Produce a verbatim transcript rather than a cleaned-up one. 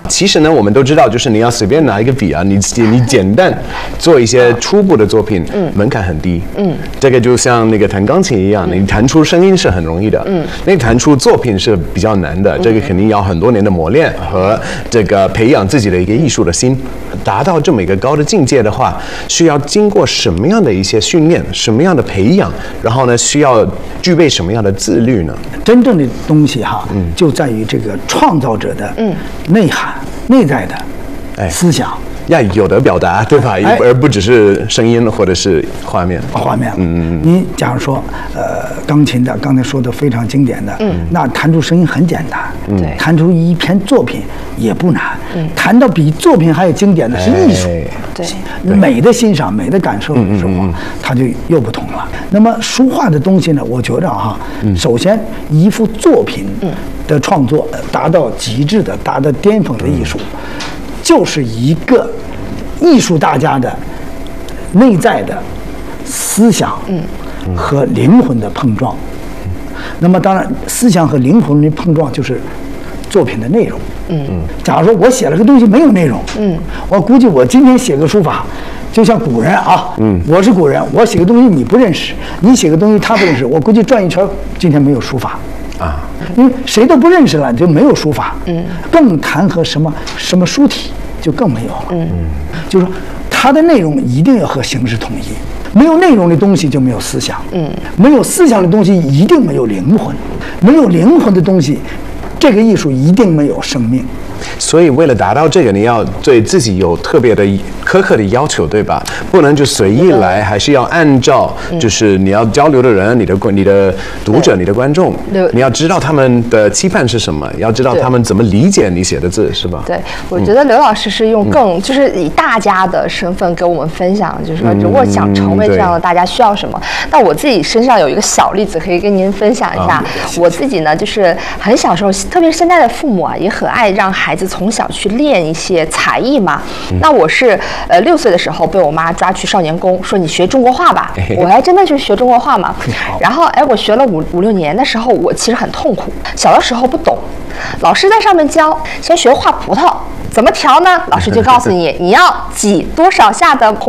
其实呢，我们都知道，就是你要随便拿一个笔啊，你你简单做一些初步的作品，嗯，门槛很低，嗯，这个就像那个弹钢琴一样，你弹出声音是很容易的，嗯，那弹出作品是比较难的，这个肯定要很多年的磨练和这个培养自己的一个艺术的心，达到这么一个高的境界的话，需要经过什么样的一些训练，什么样的培养，然后呢，需要具备什么样的自律呢？ 真正的东西哈，嗯，就在于这个创造者的内涵、内在的思想。 要有的表达，对吧？ 哎、 而不只是声音或者是画面。 画面，嗯嗯。你假如说，呃，钢琴的，刚才说的非常经典的，嗯，那弹出声音很简单，嗯，弹出一篇作品也不难，嗯，弹到比作品还有经典的是艺术， 哎、对， 美的欣赏、美的感受的时候，嗯嗯嗯它就又不同了。那么书画的东西呢，我觉着哈，嗯、首先一幅作品的创作达到极致的、达到巅峰的艺术。嗯就是一个艺术大家的内在的思想和灵魂的碰撞。那么当然，思想和灵魂的碰撞就是作品的内容。嗯嗯。假如说我写了个东西没有内容，嗯，我估计我今天写个书法，就像古人啊，嗯，我是古人，我写个东西你不认识，你写个东西他不认识，我估计转一圈今天没有书法。啊，因为谁都不认识了，就没有书法，嗯，更谈和什么什么书体就更没有了，嗯，就是说它的内容一定要和形式统一，没有内容的东西就没有思想，嗯，没有思想的东西一定没有灵魂，没有灵魂的东西，这个艺术一定没有生命。 所以，为了达到这个，你要对自己有特别的苛刻的要求，对吧？不能就随意来，还是要按照，就是你要交流的人、你的你的读者、你的观众，你要知道他们的期盼是什么，要知道他们怎么理解你写的字，是吧？ 对，我觉得刘老师是用更，就是以大家的身份给我们分享，就是说，如果想成为这样的大家，需要什么？但我自己身上有一个小例子可以跟您分享一下。我自己呢，就是很小时候，特别是现在的父母啊，也很爱让孩子从小去练一些才艺嘛。嗯、那我是呃六岁的时候被我妈抓去少年宫，说你学中国画吧。我还真的去学中国画嘛。然后哎，我学了五五六年的时候，我其实很痛苦。小的时候不懂，老师在上面教，先学画葡萄，怎么调呢？老师就告诉你，你要挤多少下的